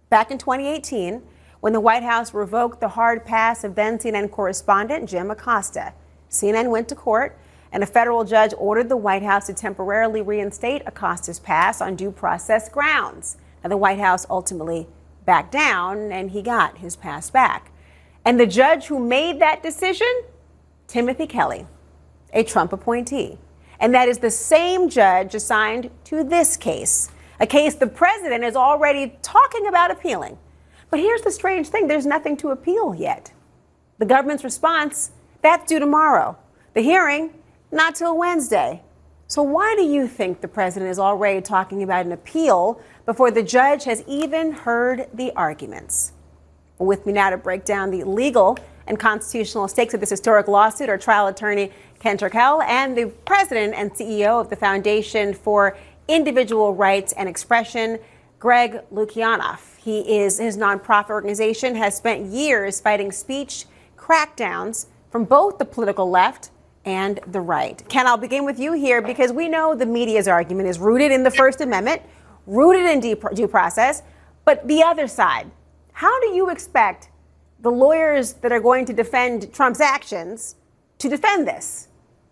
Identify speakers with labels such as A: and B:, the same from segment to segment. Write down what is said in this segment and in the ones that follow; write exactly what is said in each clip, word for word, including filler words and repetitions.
A: back in twenty eighteen when the White House revoked the hard pass of then C N N correspondent Jim Acosta. C N N went to court, and a federal judge ordered the White House to temporarily reinstate Acosta's pass on due process grounds. Now, the White House ultimately backed down, and he got his pass back. And the judge who made that decision, Timothy Kelly, a Trump appointee. And that is the same judge assigned to this case, a case the president is already talking about appealing. But here's the strange thing. There's nothing to appeal yet. The government's response, that's due tomorrow. The hearing, not till Wednesday. So why do you think the president is already talking about an appeal before the judge has even heard the arguments? With me now to break down the legal and constitutional stakes of this historic lawsuit are trial attorney Ken Turkel and the president and C E O of the Foundation for Individual Rights and Expression, Greg Lukianoff. He is his nonprofit organization has spent years fighting speech crackdowns from both the political left and the right. Ken, I'll begin with you here because we know the media's argument is rooted in the First Amendment, rooted in due process, but the other side, how do you expect the lawyers that are going to defend Trump's actions to defend this?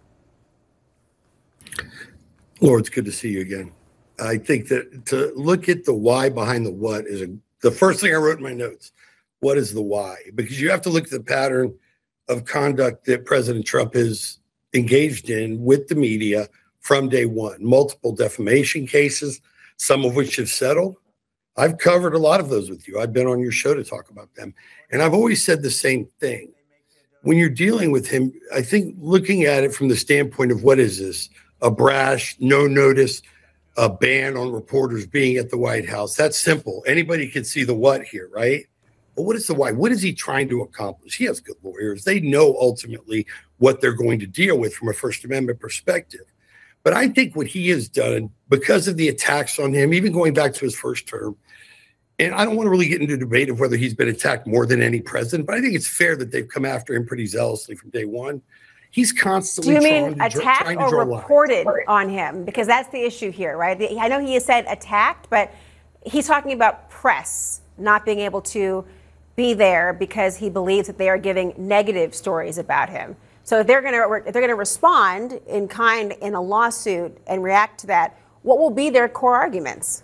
B: Laura, it's good to see you again. I think that to look at the why behind the what is a, the first thing I wrote in my notes. What is the why? Because you have to look at the pattern of conduct that President Trump has engaged in with the media from day one. Multiple defamation cases, some of which have settled. I've covered a lot of those with you. I've been on your show to talk about them. And I've always said the same thing. When you're dealing with him, I think looking at it from the standpoint of what is this? A brash, no notice, a ban on reporters being at the White House. That's simple. Anybody can see the what here, right? But what is the why? What is he trying to accomplish? He has good lawyers. They know ultimately what they're going to deal with from a First Amendment perspective. But I think what he has done, because of the attacks on him, even going back to his first term, and I don't want to really get into debate of whether he's been attacked more than any president, but I think it's fair that they've come after him pretty zealously from day one. He's constantly
A: Do you mean
B: trying to,
A: attacked
B: trying to
A: or
B: draw
A: reported
B: lines.
A: on him? Because that's the issue here, right? The, I know he has said attacked, but he's talking about press not being able to be there because he believes that they are giving negative stories about him. So if they're going to if they're going to respond in kind in a lawsuit and react to that, what will be their core arguments?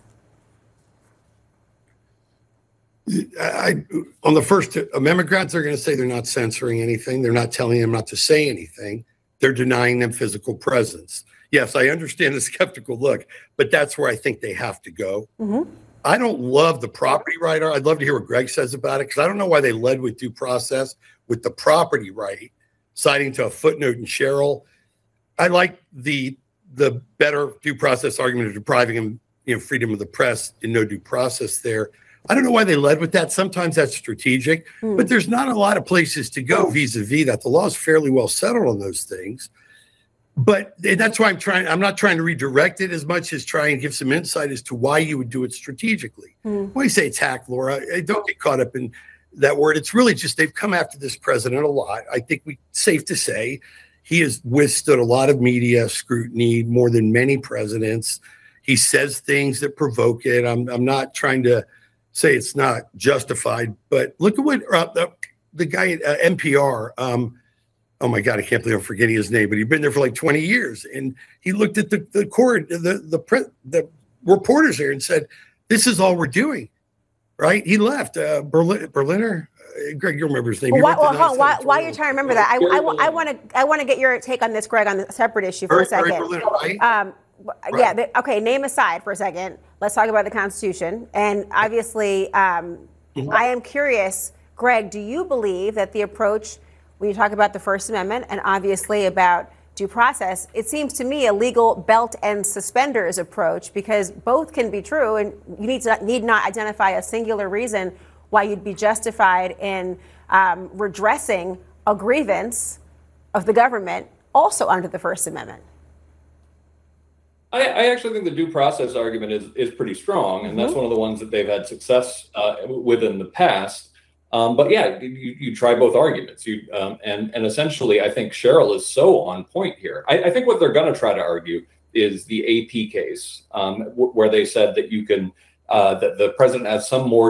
B: I, on the First Amendment grounds, they're going to say they're not censoring anything. They're not telling them not to say anything. They're denying them physical presence. Yes, I understand the skeptical look, but that's where I think they have to go. Mm-hmm. I don't love the property right. I'd love to hear what Greg says about it because I don't know why they led with due process with the property right, citing to a footnote in Sherrill. I like the the better due process argument of depriving him, you know, freedom of the press and no due process there. I don't know why they led with that. Sometimes that's strategic, mm. but there's not a lot of places to go vis-a-vis that. The law is fairly well settled on those things. But that's why I'm trying, I'm not trying to redirect it as much as try and give some insight as to why you would do it strategically. Mm. When you say attack, Laura, don't get caught up in that word. It's really just they've come after this president a lot. I think we safe to say he has withstood a lot of media scrutiny more than many presidents. He says things that provoke it. I'm, I'm not trying to say it's not justified, but look at what uh, the, the guy at uh, N P R, um, oh my God, I can't believe I'm forgetting his name, but he'd been there for like twenty years. And he looked at the, the court, the, the, pre, the reporters here and said, this is all we're doing, right? He left. Uh, Berlin, Berliner, uh, Greg, you remember his name.
A: Well, why, well, hold on, why, why are you trying to remember that? I, I, I want to I want to get your take on this, Greg, on a separate issue for
B: Barry,
A: a second.
B: Barry Berliner, right?
A: Um,
B: Right.
A: Yeah. The, okay. Name aside for a second. Let's talk about the Constitution. And obviously, um, mm-hmm. I am curious, Greg, do you believe that the approach when you talk about the First Amendment and obviously about due process, it seems to me a legal belt and suspenders approach because both can be true and you need to need not identify a singular reason why you'd be justified in um, redressing a grievance of the government also under the First Amendment.
C: I, I actually think the due process argument is is pretty strong, and mm-hmm. that's one of the ones that they've had success uh, with in the past. Um, but yeah, you, you try both arguments. You um, and and essentially, I think Sherrill is so on point here. I, I think what they're going to try to argue is the A P case, um, w- where they said that you can uh, that the president has some more